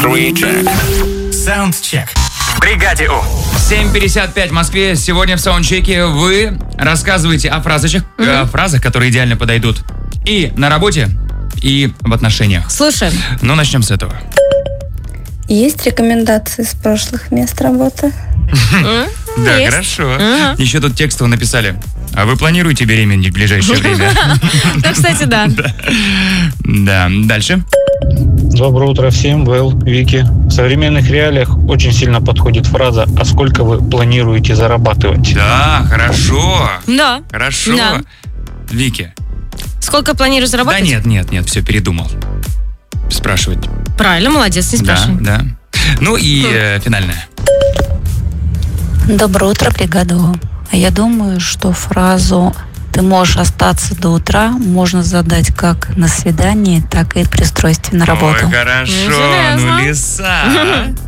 Саундчек. В бригаде У. 7:55 в Москве. Сегодня в саундчеке вы рассказываете о фразах, которые идеально подойдут и на работе, и в отношениях. Слушаем. Ну, начнем с этого. Есть рекомендации с прошлых мест работы? Да, Есть. хорошо. Еще тут текстово написали. А вы планируете беременеть в ближайшее время? Да, кстати, да. Да. Дальше. Доброе утро всем, Вэл, Вики. В современных реалиях очень сильно подходит фраза «А сколько вы планируете зарабатывать?» Да, хорошо. Да. Хорошо. Да. Вики. Сколько планируешь заработать? Да нет, все, передумал. Спрашивать. Правильно, молодец, не спрашивай. Да. Ну и финальное. Доброе утро, бригада У. А я думаю, что фразу «ты можешь остаться до утра» можно задать как на свидании, так и при устройстве на работу. Ой, хорошо. Железно. Ну, лиса.